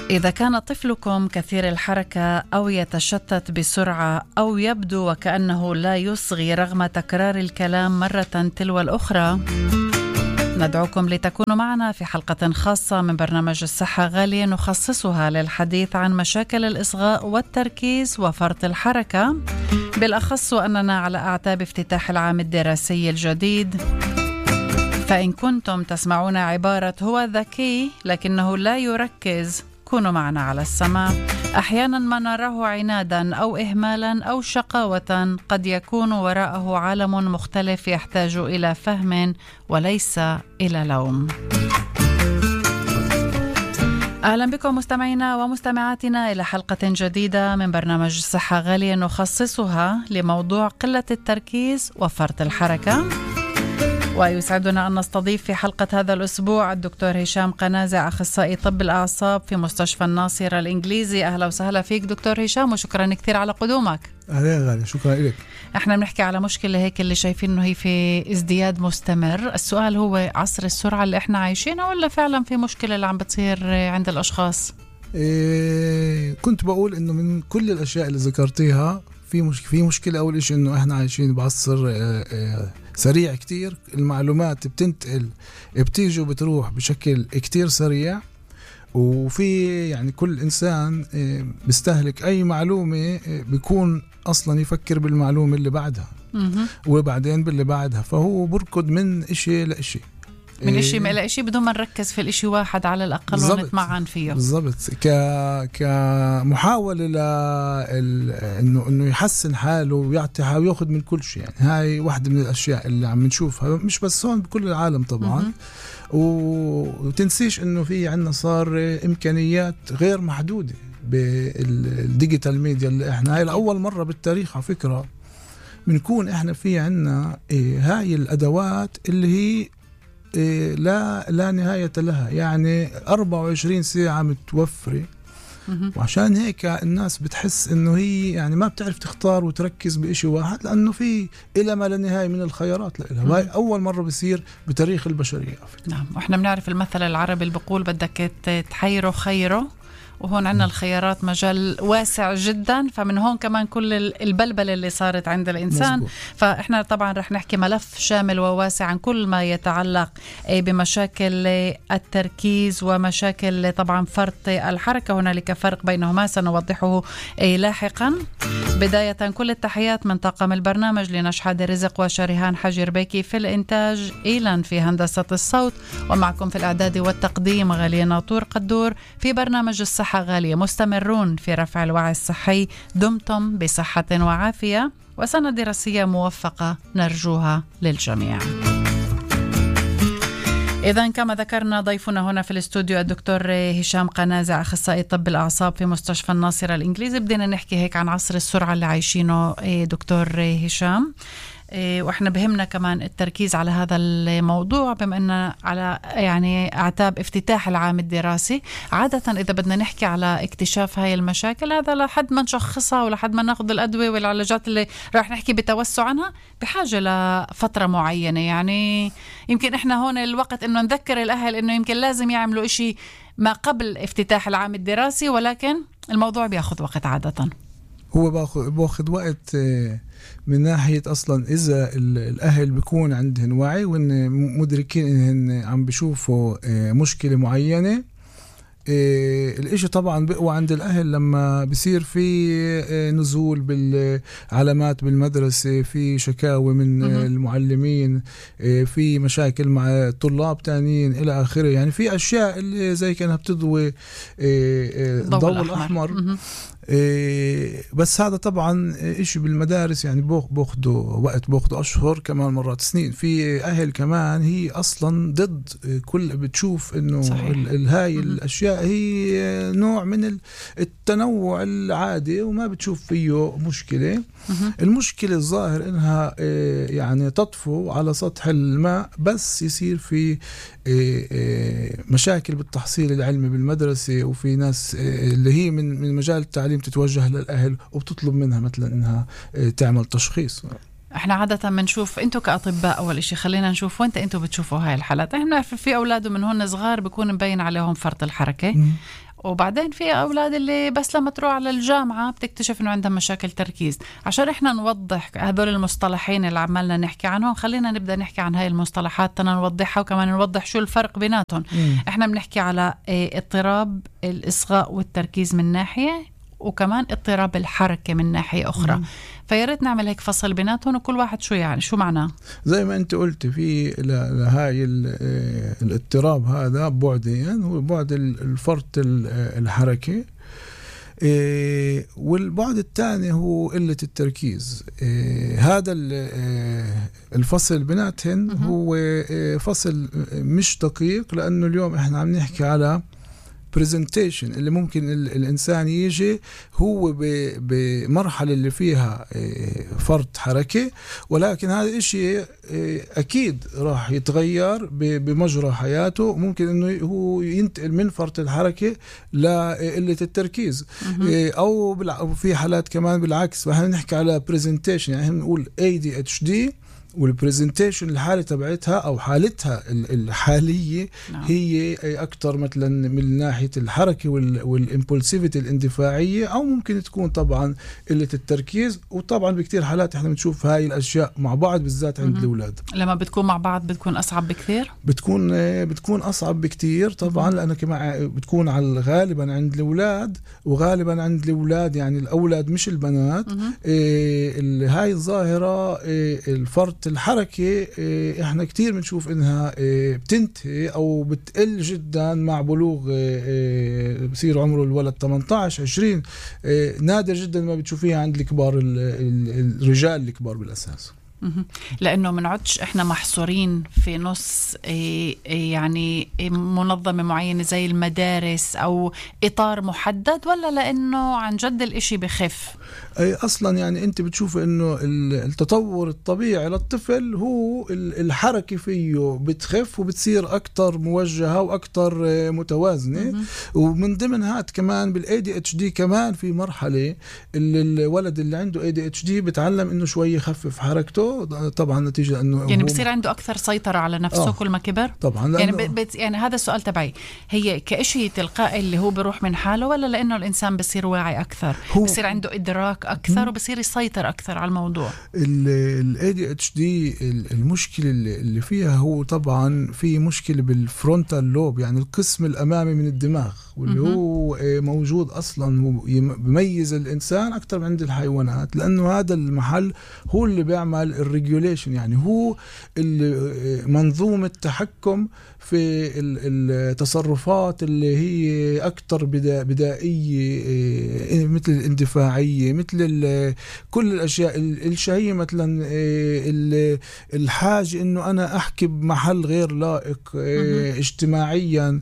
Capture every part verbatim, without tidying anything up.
إذا كان طفلكم كثير الحركة أو يتشتت بسرعة أو يبدو وكأنه لا يصغي رغم تكرار الكلام مرة تلو الأخرى، ندعوكم لتكونوا معنا في حلقة خاصة من برنامج الصحة غالية نخصصها للحديث عن مشاكل الإصغاء والتركيز وفرط الحركة، بالأخص وأننا على أعتاب افتتاح العام الدراسي الجديد. فإن كنتم تسمعون عبارة هو ذكي لكنه لا يركز، كونوا معنا على السماع. أحيانا ما نراه عنادا أو إهمالا أو شقاوة قد يكون وراءه عالم مختلف يحتاج إلى فهم وليس إلى لوم. أهلا بكم مستمعينا ومستمعاتنا إلى حلقة جديدة من برنامج الصحة غالية نخصصها لموضوع قلة التركيز وفرط الحركة. ويسعدنا أن نستضيف في حلقة هذا الأسبوع الدكتور هشام قنازع، أخصائي طب الأعصاب في مستشفى الناصرة الإنجليزي. أهلا وسهلا فيك دكتور هشام وشكرا كثير على قدومك. أهلا يا غالي، شكرا لك. احنا بنحكي على مشكلة هيك اللي شايفين إنه هي في ازدياد مستمر. السؤال هو عصر السرعة اللي احنا عايشينه ولا فعلا في مشكلة اللي عم بتصير عند الأشخاص؟ إيه كنت بقول إنه من كل الأشياء اللي ذكرتيها في مش في مشكلة. أول إشي إنه إحنا عايشين بعصر إيه إيه سريع كتير، المعلومات بتنتقل بتيجي وبتروح بشكل كتير سريع، وفي يعني كل إنسان بيستهلك أي معلومة بيكون أصلا يفكر بالمعلومة اللي بعدها وبعدين باللي بعدها، فهو بركض من إشي لإشي من إشي إلى إشي بدون ما نركز في الإشي واحد على الأقل ونتمعن فيه. بالضبط. ك كمحاولة ل إنه إنه يحسن حاله ويعطي ويأخذ من كل شيء. يعني هاي واحدة من الأشياء اللي عم نشوفها مش بس هون، بكل العالم طبعا. م- وتنسيش إنه في عنا صار إمكانيات غير محدودة بالديجيتال ميديا اللي إحنا هاي لأول مرة بالتاريخ على فكرة بنكون إحنا في عنا إيه هاي الأدوات اللي هي إيه لا لا نهاية لها، يعني أربعة وعشرين ساعة متوفرة. وعشان هيك الناس بتحس إنه هي يعني ما بتعرف تختار وتركز بإشي واحد، لأنه في إلى ما لا نهاية من الخيارات لها. وهي أول مرة بصير بتاريخ البشرية. نعم، وإحنا بنعرف المثل العربي اللي بقول بدك تحيره خيره، وهون عندنا الخيارات مجال واسع جدا، فمن هون كمان كل البلبلة اللي صارت عند الإنسان. مزبوط. فإحنا طبعا رح نحكي ملف شامل وواسع عن كل ما يتعلق بمشاكل التركيز ومشاكل طبعا فرط الحركة. هنالك فرق بينهما سنوضحه لاحقا. بداية كل التحيات من طاقم البرنامج لنشحاد رزق وشريهان حجر بيكي في الإنتاج، إيلان في هندسة الصوت، ومعكم في الإعداد والتقديم غالية ناطور قدور. في برنامج الصحة غالية مستمرون في رفع الوعي الصحي. دمتم بصحة وعافية وسنة دراسية موفقة نرجوها للجميع. إذن كما ذكرنا ضيفنا هنا في الاستوديو الدكتور هشام قنازع، أخصائي طب الأعصاب في مستشفى الناصرة الإنجليزي. بدينا نحكي هيك عن عصر السرعة اللي عايشينه دكتور هشام، وإحنا بهمنا كمان التركيز على هذا الموضوع بما أن على يعني أعتاب افتتاح العام الدراسي. عادة إذا بدنا نحكي على اكتشاف هاي المشاكل هذا لحد ما نشخصها ولحد ما ناخذ الأدوية والعلاجات اللي راح نحكي بتوسع عنها بحاجة لفترة معينة. يعني يمكن إحنا هون الوقت إنه نذكر الأهل إنه يمكن لازم يعملوا إشي ما قبل افتتاح العام الدراسي، ولكن الموضوع بياخذ وقت. عادة هو باخذ وقت من ناحية أصلا إذا الأهل بيكون عندهم وعي وإن مدركين إنهم عم بيشوفوا مشكلة معينة. الإشي طبعا بقوى عند الأهل لما بيصير في نزول بالعلامات بالمدرسة، في شكاوى من المعلمين، في مشاكل مع طلاب تانيين إلى آخره. يعني في أشياء اللي زي كانها بتضوي الضوء الأحمر. إيه بس هذا طبعا إشي بالمدارس يعني بأخذوا وقت، بأخذوا أشهر كمان مرات سنين. في أهل كمان هي أصلا ضد كل بتشوف إنه هاي الأشياء هي نوع من التنوع العادي وما بتشوف فيه مشكلة. المشكلة الظاهر إنها إيه يعني تطفو على سطح الماء بس يصير في إيه إيه مشاكل بالتحصيل العلمي بالمدرسة، وفي ناس إيه اللي هي من من مجال التعليم تتوجه للأهل وبتطلب منها مثلا إنها تعمل تشخيص. احنا عادة بنشوف انتوا كأطباء اول اشي خلينا نشوف وانت انتوا بتشوفوا هاي الحالات. احنا بنعرف في اولاده من هون صغار بيكون مبين عليهم فرط الحركة، وبعدين في أولاد اللي بس لما تروح على الجامعة بتكتشف إنه عندها مشاكل تركيز. عشان إحنا نوضح هذول المصطلحين اللي عمالنا نحكي عنهم، خلينا نبدأ نحكي عن هاي المصطلحات تنا نوضحها، وكمان نوضح شو الفرق بيناتهم. مم. إحنا بنحكي على اضطراب الإصغاء والتركيز من ناحية، وكمان اضطراب الحركة من ناحية أخرى. مم. فياريت نعمل هيك فصل بيناتهم، وكل واحد شو يعني شو معناه. زي ما انت قلت في لهاي الاضطراب هذا بعدين، هو بعد الفرط الحركي، والبعد الثاني هو قلة التركيز. هذا الفصل بيناتهم هو فصل مش دقيق، لأنه اليوم احنا عم نحكي على presentation اللي ممكن الإنسان يجي هو بمرحلة اللي فيها فرط حركة، ولكن هذا الشيء أكيد راح يتغير بمجرى حياته. ممكن إنه هو ينتقل من فرط الحركة لقلة التركيز، أو في حالات كمان بالعكس. وإحنا نحكي على presentation، يعني نقول إيه دي إتش دي، والبرزنتيشن الحالة تبعتها أو حالتها الحالية نعم. هي أكتر مثلا من ناحية الحركة والإمبولسيفيتي الاندفاعية، أو ممكن تكون طبعا قلة التركيز. وطبعا بكتير حالات إحنا بنشوف هاي الأشياء مع بعض، بالذات عند الأولاد. لما بتكون مع بعض بتكون أصعب بكتير، بتكون بتكون أصعب بكتير طبعا، لأنه كمان بتكون على غالبا عند الأولاد، وغالبا عند الأولاد يعني الأولاد مش البنات. إيه هاي الظاهرة إيه الفرط الحركة احنا كتير بنشوف انها بتنتهي او بتقل جدا مع بلوغ بصير عمره الولد ثمانية عشر عشرين. نادر جدا ما بتشوفيها عند الكبار، الرجال الكبار بالاساس، لأنه منعدش إحنا محصورين في نص يعني منظمة معينة زي المدارس أو إطار محدد، ولا لأنه عن جد الإشي بخف؟ أي أصلا يعني أنت بتشوف إنه التطور الطبيعي للطفل هو الحركة فيه بتخف وبتصير أكتر موجهة وأكتر متوازنة. ومن ضمن هات كمان بالإيه دي إتش دي كمان في مرحلة اللي الولد اللي عنده إيه دي إتش دي بتعلم إنه شوي يخفف حركته، طبعا نتيجة إنه يعني بصير عنده أكثر سيطرة على نفسه. آه. كل ما كبر طبعا يعني بت يعني هذا السؤال تبعي، هي كإشي تلقائي اللي هو بروح من حاله، ولا لأنه الإنسان بصير واعي أكثر، بصير عنده إدراك أكثر وبصير يسيطر أكثر على الموضوع؟ ال إيه دي إتش دي المشكلة اللي فيها هو طبعا في مشكلة بالفرونتال لوب، يعني القسم الأمامي من الدماغ، واللي هو موجود أصلا هو بيميز الإنسان أكثر من عند الحيوانات، لأنه هذا المحل هو اللي بيعمل الريجوليشن، يعني هو منظومة التحكم في التصرفات اللي هي أكثر بدائية، مثل الاندفاعية، مثل كل الأشياء الشهية، مثلا الحاجة إنه أنا أحكي بمحل غير لائق اجتماعيا.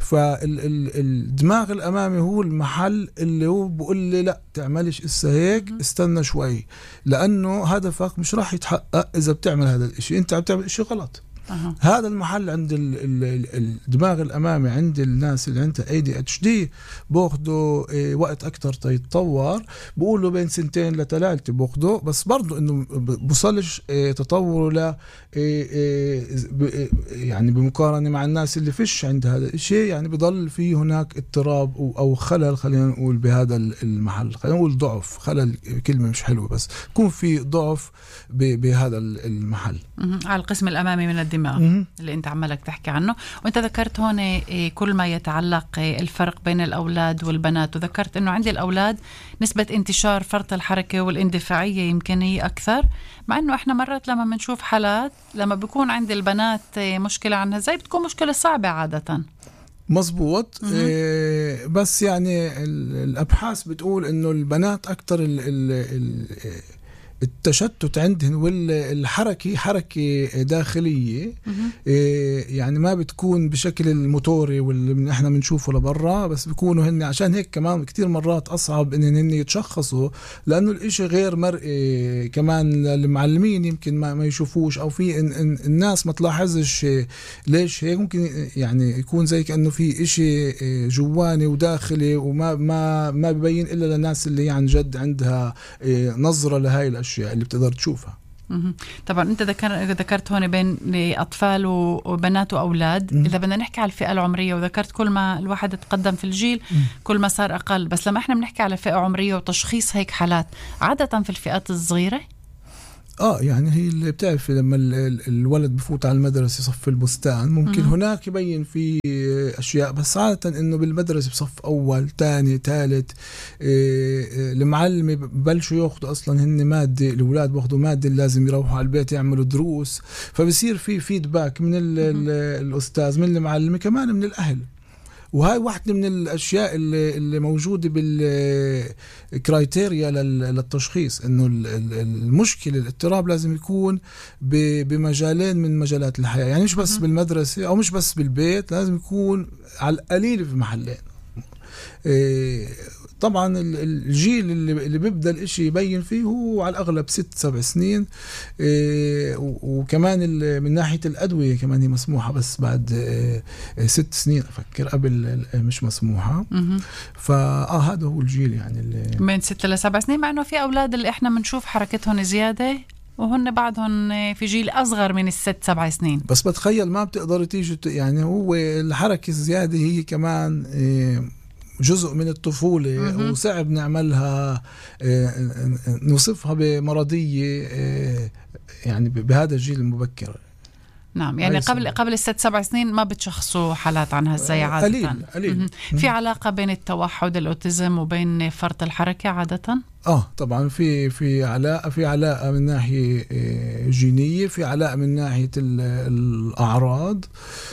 فالدماغ الأمامي هو المحل اللي هو بقول لي لا تعملش إسا هيك، استنى شوي، لأنه هدفك مش راح يتحقق إذا بتعمل هذا الإشي، أنت عم تعمل إشي غلط. أه. هذا المحل عند ال ال الدماغ الأمامي عند الناس اللي عندها إيه دي إتش دي بأخذوا إيه وقت أكتر تيتطور، بقولوا بين سنتين لثلاثة بأخذوا، بس برضو إنه بوصلش إيه تطوره ل إيه إيه يعني بمقارنة مع الناس اللي فيش عند هذا الشيء، يعني بضل في هناك اضطراب أو خلل، خلينا نقول بهذا المحل، خلينا نقول ضعف، خلل كلمة مش حلوة، بس يكون في ضعف بهذا المحل على القسم الأمامي من الدماغ اللي انت عمالك تحكي عنه. وانت ذكرت هون كل ما يتعلق الفرق بين الأولاد والبنات، وذكرت انه عند الأولاد نسبة انتشار فرط الحركة والاندفاعية يمكن هي أكثر، مع انه احنا مرات لما بنشوف حالات لما بيكون عند البنات مشكلة عنها زي بتكون مشكلة صعبة عادة. مظبوط. إيه بس يعني الأبحاث بتقول انه البنات أكثر ال ال ال التشتت عندهن والحركة حركة داخلية، إيه يعني ما بتكون بشكل الموتوري واللي احنا بنشوفه لبرا، بس بيكونوا هن عشان هيك كمان كتير مرات أصعب إن هن يتشخصوا، لأنه الإشي غير مرئي. كمان المعلمين يمكن ما, ما يشوفوش، أو في إن إن الناس ما تلاحظش ليش هيك. ممكن يعني يكون زي كأنه في إشي جواني وداخلي وما ما ما ببين إلا للناس اللي يعني جد عندها نظرة لهاي الأشياء اللي بتقدر تشوفها. طبعا انت ذكر ذكرت هون بين اطفال وبنات واولاد. م- اذا بدنا نحكي على الفئه العمريه، وذكرت كل ما الواحد تقدم في الجيل م- كل ما صار اقل، بس لما احنا بنحكي على فئه عمريه وتشخيص هيك حالات عاده في الفئات الصغيره. اه يعني هي اللي بتعرف لما الولد بفوت على المدرسة صف البستان ممكن م- هناك يبين في اشياء، بس عادة انه بالمدرسة بصف اول تاني ثالث المعلم ببلشوا ياخذوا اصلا هن مادة، الاولاد باخذوا مادة لازم يروحوا على البيت يعملوا دروس، فبصير في فيدباك من ال ال الاستاذ من المعلم كمان من الاهل. وهاي واحدة من الأشياء اللي, اللي موجودة بالكرايتيريا للتشخيص، إنه المشكلة الاضطراب لازم يكون بمجالين من مجالات الحياة، يعني مش بس بالمدرسة أو مش بس بالبيت، لازم يكون على القليل في محلين. طبعا الجيل اللي, اللي بيبدأ الاشي يبين فيه هو على الأغلب ست سبع سنين، إيه وكمان من ناحية الأدوية كمان هي مسموحة بس بعد إيه ست سنين أفكر، قبل مش مسموحة. فآه هذا هو الجيل يعني اللي من ست لسبع سنين، مع إنه في أولاد اللي إحنا بنشوف حركتهم زيادة وهن بعدهم في جيل أصغر من الست سبع سنين. بس بتخيل ما بتقدر تيجي يعني هو الحركة الزيادة هي كمان إيه جزء من الطفولة م-م. وصعب نعملها نوصفها بمرضية يعني بهذا الجيل المبكر. نعم يعني قبل قبل الست سبع سنين ما بتشخصوا حالات عن هالزي عادة. قليل قليل. في علاقة بين التوحد الأوتيزم وبين فرط الحركة عادة؟ اه طبعا في في علاقة في علاقة من ناحية جينية، في علاقة من ناحية الأعراض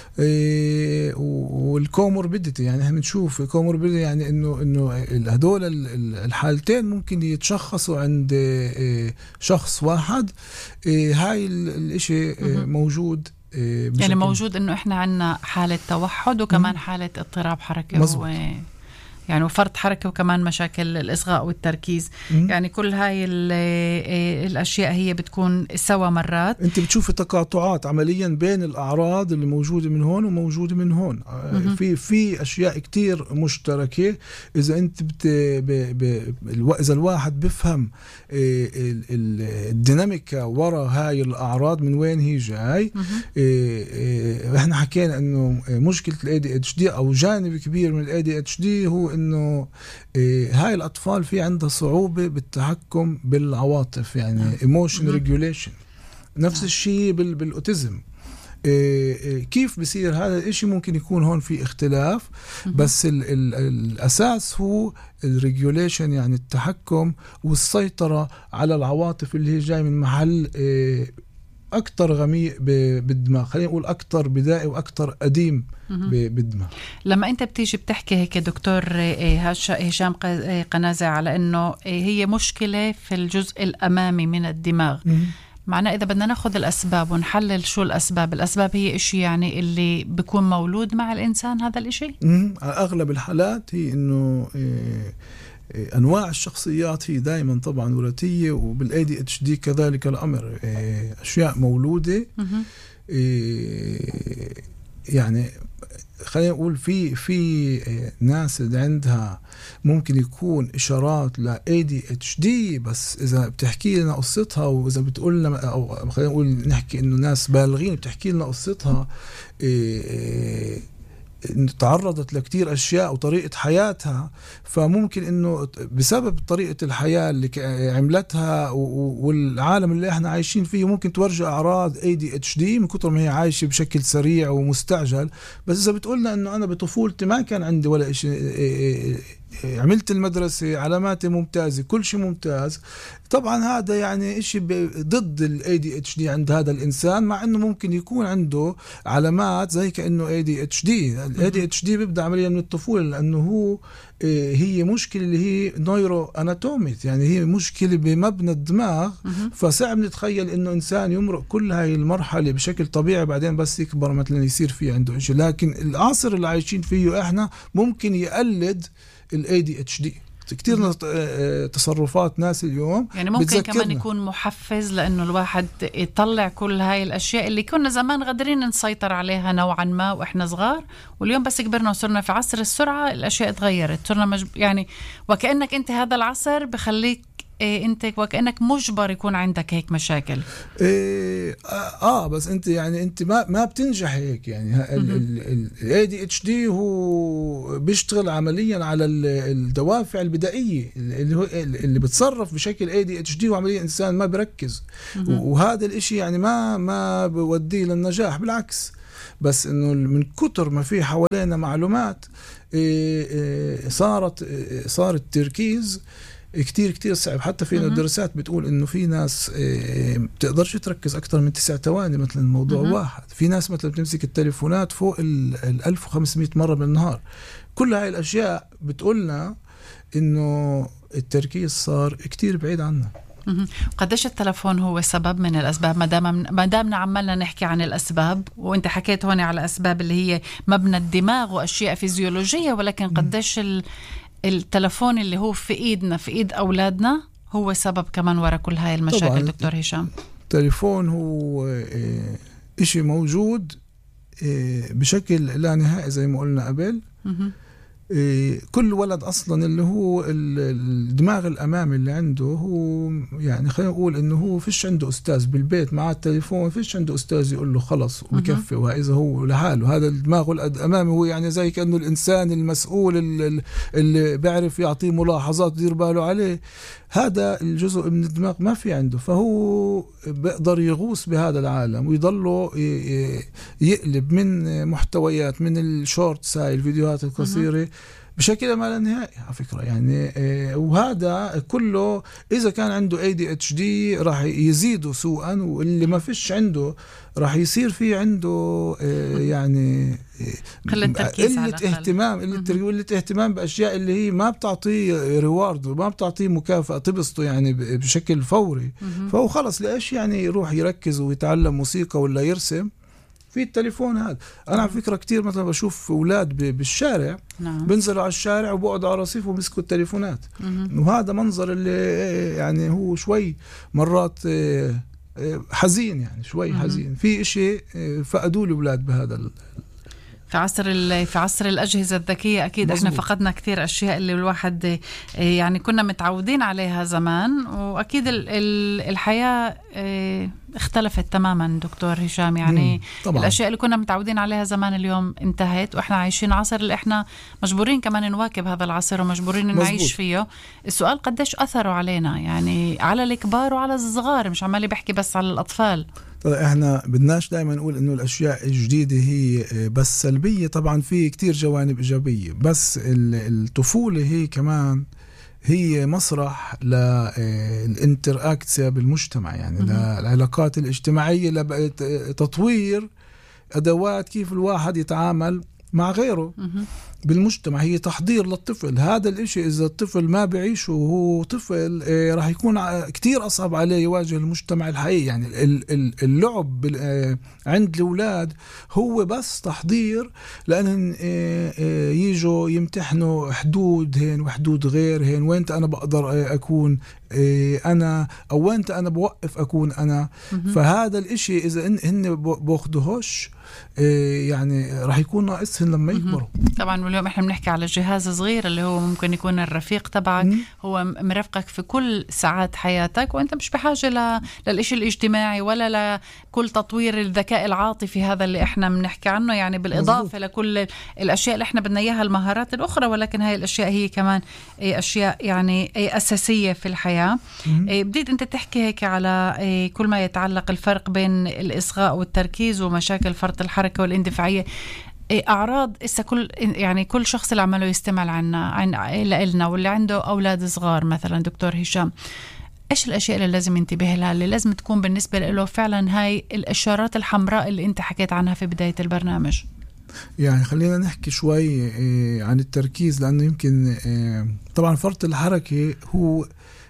والكوموربيديتي. يعني احنا بنشوف كوموربيديتي يعني انه انه هدول الحالتين ممكن يتشخصوا عند شخص واحد. هاي الاشي موجود يعني موجود انه احنا عنا حالة توحد وكمان م- حالة اضطراب حركة و... يعني وفرط حركة وكمان مشاكل الإصغاء والتركيز. م- يعني كل هاي الأشياء هي بتكون سوا مرات. أنت بتشوفي تقاطعات عمليا بين الأعراض اللي موجودة من هون وموجودة من هون. م- في في أشياء كتير مشتركة إذا أنت بت ب ب إذا الواحد بفهم الديناميكا وراء هاي الأعراض من وين هي جاي. إحنا حكينا إنه مشكلة ال إيه دي إتش دي أو جانب كبير من ال إيه دي إتش دي هو إنه إيه هاي الأطفال في عندها صعوبة بالتحكم بالعواطف، يعني emotion regulation. نفس الشيء بال بالأوتيزم. إيه إيه كيف بصير هذا الاشي؟ ممكن يكون هون في اختلاف، بس ال ال الأساس هو الريجوليشن، يعني التحكم والسيطرة على العواطف اللي هي جاي من محل إيه أكتر غميق بالدماغ، خلينا نقول أكتر بدائي وأكتر قديم بالدماغ. لما أنت بتيجي بتحكي هيك دكتور هشام قنازع على أنه هي مشكلة في الجزء الأمامي من الدماغ، معناه إذا بدنا ناخذ الأسباب ونحلل شو الأسباب، الأسباب هي إشي يعني اللي بيكون مولود مع الإنسان هذا الإشي؟ على أغلب الحالات هي إنه إيه أنواع الشخصيات هي دائما طبعا وراثية، وبال إيه دي إتش دي كذلك الأمر. أشياء مولودة يعني خلينا نقول في في ناس اللي عندها ممكن يكون إشارات ل إيه دي إتش دي، بس إذا بتحكي لنا قصتها وإذا بتقول لنا أو خلينا نقول نحكي إنه ناس بالغين بتحكي لنا قصتها إنه تعرضت لكتير أشياء وطريقة حياتها، فممكن إنه بسبب طريقة الحياة اللي عملتها والعالم اللي إحنا عايشين فيه ممكن تورجع أعراض إيه دي إتش دي من كتر ما هي عايشة بشكل سريع ومستعجل. بس إذا بتقولنا إنه أنا بطفولتي ما كان عندي ولا إشي، عملت المدرسة علاماتي ممتازة كل شيء ممتاز، طبعا هذا يعني إشي ضد ال إيه دي إتش دي عند هذا الإنسان، مع إنه ممكن يكون عنده علامات زي كأنه إيه دي إتش دي. ال إيه دي إتش دي بيبدأ عمليا من الطفولة، لأنه هو هي مشكلة اللي هي نيورو أناتوميت، يعني هي مشكلة بمبنى الدماغ. فصعب نتخيل إنه إنسان يمرق كل هاي المرحلة بشكل طبيعي بعدين بس يكبر مثلا يصير فيه عنده إشي. لكن العصر اللي عايشين فيه إحنا ممكن يقلد ال إيه دي إتش دي. كتير تصرفات ناس اليوم يعني ممكن كمان يكون محفز، لأنه الواحد يطلع كل هاي الأشياء اللي كنا زمان قادرين نسيطر عليها نوعا ما وإحنا صغار، واليوم بس كبرنا وصرنا في عصر السرعة الأشياء تغيرت، صرنا مجب... يعني وكأنك أنت هذا العصر بخليك إيه انت وكأنك مجبر يكون عندك هيك مشاكل. إيه اه بس انت يعني انت ما ما بتنجح هيك يعني. ال إيه دي إتش دي هو بيشتغل عمليا على الدوافع البدائيه اللي هو اللي بتصرف بشكل إيه دي إتش دي، وعمليا انسان ما بركز، وهذا الاشي يعني ما ما بوديه للنجاح، بالعكس. بس انه من كتر ما في حوالينا معلومات إيه إيه صارت إيه صار التركيز كتير كتير صعب. حتى في دراسات بتقول انه في ناس إيه بتقدرش تركز اكتر من تسع ثواني مثلا الموضوع مم. واحد. في ناس مثلا بتمسك التليفونات فوق ال ألف وخمسمائة مرة بالنهار. كل هاي الاشياء بتقولنا انه التركيز صار كتير بعيد عنا. قديش التلفون هو سبب من الأسباب؟ ما دام ما دامنا عمالنا نحكي عن الأسباب، وأنت حكيت هون على أسباب اللي هي مبنى الدماغ وأشياء فيزيولوجية، ولكن قديش التلفون اللي هو في إيدنا في إيد أولادنا هو سبب كمان وراء كل هاي المشاكل دكتور هشام؟ التلفون هو إشي موجود بشكل لا نهائي زي ما قلنا قبل. كل ولد أصلا اللي هو الدماغ الأمامي اللي عنده هو يعني خلينا نقول إنه هو فيش عنده أستاذ بالبيت مع التليفون، فيش عنده أستاذ يقول له خلص وبكفي، وإذا هو لحاله. هذا الدماغ الأمامي هو يعني زي كأنه الإنسان المسؤول اللي, اللي بيعرف يعطيه ملاحظات يدير باله عليه. هذا الجزء من الدماغ ما في عنده، فهو بيقدر يغوص بهذا العالم ويضله يقلب من محتويات من الشورتس هاي الفيديوهات القصيرة بشكل ما لا نهائي على فكرة يعني. وهذا كله إذا كان عنده إيه دي إتش دي راح يزيده سوءا، واللي ما فيش عنده راح يصير في عنده يعني قلة تركيز، قلة اهتمام قلة اهتمام بأشياء اللي هي ما بتعطيه ريوارد وما بتعطيه مكافأة تبسطه يعني بشكل فوري. فهو خلص ليش يعني يروح يركز ويتعلم موسيقى ولا يرسم في التليفون هذا؟ أنا على فكرة كتير مثلا بشوف أولاد بالشارع نعم. بنزلوا على الشارع وبقعدوا على رصيف ومسكوا التليفونات، وهذا منظر اللي يعني هو شوي مرات حزين يعني شوي حزين. في إشي فقدوا الأولاد بهذا في عصر في عصر الأجهزة الذكية. أكيد مزبوط. إحنا فقدنا كتير أشياء اللي الواحد يعني كنا متعودين عليها زمان، وأكيد الحياة اختلفت تماما دكتور هشام يعني. الأشياء اللي كنا متعودين عليها زمان اليوم انتهت، وإحنا عايشين عصر اللي إحنا مجبورين كمان نواكب هذا العصر ومجبورين نعيش فيه. السؤال قديش أثروا علينا يعني على الكبار وعلى الصغار، مش عمالي بحكي بس على الأطفال. طبعا احنا بدناش دائما نقول انه الاشياء الجديدة هي بس سلبية، طبعا في كتير جوانب ايجابية، بس الطفولة هي كمان هي مسرح للانتراكسيا بالمجتمع يعني للعلاقات الاجتماعية، لتطوير ادوات كيف الواحد يتعامل مع غيره بالمجتمع. هي تحضير للطفل. هذا الاشي اذا الطفل ما بعيشه وهو طفل اه راح يكون كتير اصعب عليه يواجه المجتمع الحقيقي يعني. اللعب اه عند الاولاد هو بس تحضير لان اه اه يجوا يمتحنوا حدود هين وحدود غير هين، وين انا بقدر اه اكون اه انا او وين انا بوقف اكون انا. فهذا الاشي اذا هن بأخذوهش يعني راح يكون ناقصهم لما يكبروا. طبعا واليوم احنا بنحكي على جهاز صغير اللي هو ممكن يكون الرفيق تبعك، م- هو مرافقك في كل ساعات حياتك، وانت مش بحاجة ل... للإشي الاجتماعي ولا لكل تطوير الذكاء العاطفي هذا اللي احنا بنحكي عنه يعني، بالإضافة مزبوط. لكل الأشياء اللي احنا بدنا إياها المهارات الأخرى، ولكن هاي الأشياء هي كمان أشياء يعني أساسية في الحياة. بديت انت تحكي هيك على كل ما يتعلق الفرق بين الإصغاء والتركيز ومشاكل فرط الحركة والاندفاعية. أعراض إسا كل يعني كل شخص اللي عمله يستمع عنا عن لنا واللي عنده أولاد صغار مثلا دكتور هشام، إيش الأشياء اللي لازم ينتبه لها اللي لازم تكون بالنسبة له فعلا هاي الإشارات الحمراء اللي أنت حكيت عنها في بداية البرنامج؟ يعني خلينا نحكي شوي عن التركيز، لأنه يمكن طبعا فرط الحركة هو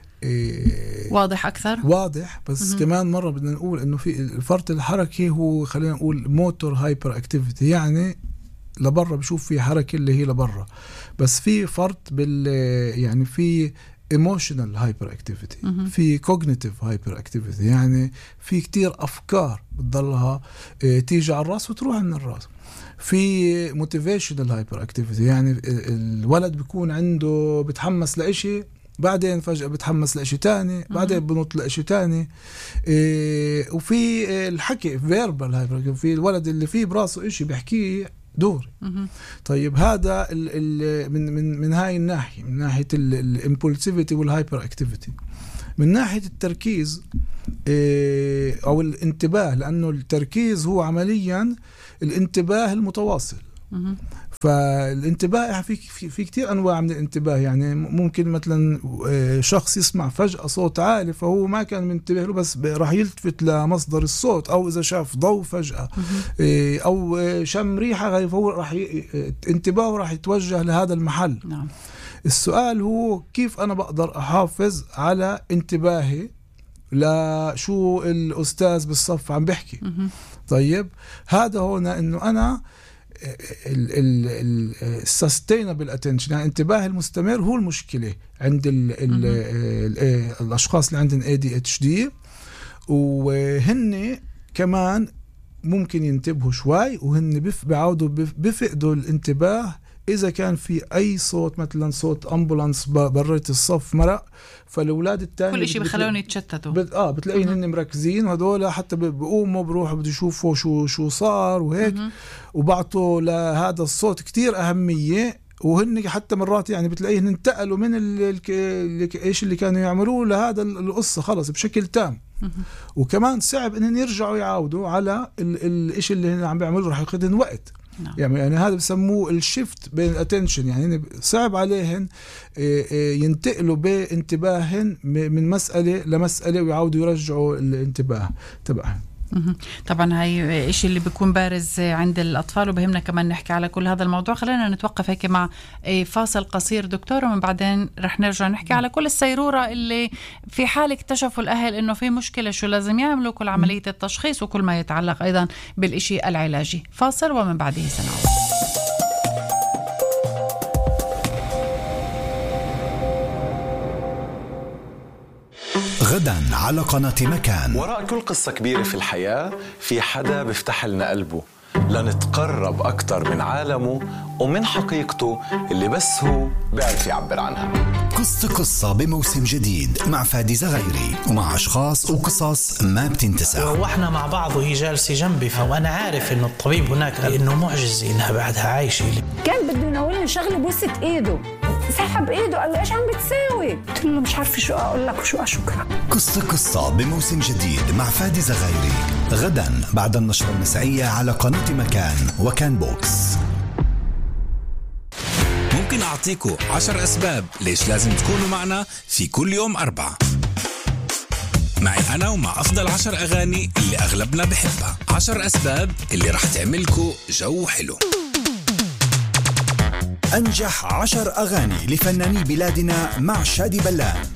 واضح أكثر واضح بس م-م. كمان مرة بدنا نقول إنه في فرط الحركة هو خلينا نقول موتور هايبر اكتيفيتي، يعني لبرا بشوف في حركة اللي هي لبرا، بس في فرط بال يعني في emotional hyper activity، في cognitive hyper activity، يعني في كتير أفكار بتضلها تيجي على الرأس وتروح من الرأس. في motivational hyper activity، يعني الولد بيكون عنده بتحمس لإشي بعدين فجأة بتحمس لإشي تاني، بعدين بنط لإشي تاني. إيه وفي الحكي فيربال هاي، في الولد اللي فيه براسه إشي بيحكيه دور. طيب هذا ال ال من من من هاي الناحية، من ناحية الامبولسيفيتي والهايبر اكتيفيتي. من ناحية التركيز إيه أو الانتباه، لأنه التركيز هو عمليا الانتباه المتواصل. فالانتباه في في, في كتير انواع من الانتباه. يعني ممكن مثلا شخص يسمع فجأة صوت عالي فهو ما كان منتبه له، بس راح يلتفت لمصدر الصوت، او اذا شاف ضوء فجأة او شم ريحة فهو راح انتباهه راح يتوجه لهذا المحل. نعم. السؤال هو كيف انا بقدر احافظ على انتباهي لشو الاستاذ بالصف عم بحكي. طيب هذا هنا انه انا السستينبل اتنشن، يعني الانتباه المستمر هو المشكله عند ال ال ال الاشخاص اللي عندهم إيه دي إتش دي. وهن كمان ممكن ينتبهوا شوي، وهن بيعودوا بفقدوا الانتباه إذا كان في أي صوت، مثلا صوت أمبولانس بريت الصف مرق، فالأولاد التاني كل شيء بخلون يتشتتوا. بت... آه بتلاقيهم هن مركزين، وهدول حتى بيقوموا بروحوا بده يشوفوا شو شو صار وهيك، وبعطوا لهذا الصوت كتير أهمية. وهن حتى مرات يعني بتلاقيهم انتقلوا من ال... ال... إيش اللي كانوا يعملوه لهذا القصة خلص بشكل تام. وكمان صعب إنهم يرجعوا يعودوا على ال... الإشي اللي هن عم بيعملوه، رح ياخذن وقت. نعم. يعني يعني هذا بسموه الشيفت بين الاتنشن، يعني صعب عليهن ينتقلوا بانتباهن من مسألة لمسألة ويعودوا يرجعوا الانتباه تبعهم. طبعا هاي إشي اللي بيكون بارز عند الأطفال، وبهمنا كمان نحكي على كل هذا الموضوع. خلينا نتوقف هيك مع فاصل قصير دكتور، ومن بعدين رح نرجع نحكي على كل السيرورة اللي في حال اكتشفوا الأهل إنه في مشكلة شو لازم يعملوا، كل عملية التشخيص وكل ما يتعلق أيضا بالإشي العلاجي. فاصل ومن بعده سنعود. غدا على قناة مكان. وراء كل قصة كبيرة في الحياة في حدا بيفتح لنا قلبه لنتقرب أكتر من عالمه ومن حقيقته اللي بس هو بيعرف يعبر عنها. قصة قصة بموسم جديد مع فادي زغيري، ومع أشخاص وقصص ما بتنتسى. وإحنا مع بعض وهي جالسة جنبي، فأنا عارف إنه الطبيب هناك إنه معجزة إنها بعدها عايشة. كان بده يناولني شغلة بوسة إيده، سحب إيده قال لي إيش عم بتساوي؟ قلت له مش عارفة شو أقول لك وشو أشكرك. قصة قصة بموسم جديد مع فادي زغيري غدا بعد النشرة المسائية على قناة مكان وكان بوكس. ممكن أعطيكم عشر أسباب ليش لازم تكونوا معنا في كل يوم أربعة، معي أنا ومع أفضل عشر أغاني اللي أغلبنا بحبها. عشر أسباب اللي رح تعملكوا جو حلو. أنجح عشر أغاني لفناني بلادنا مع شادي بلان.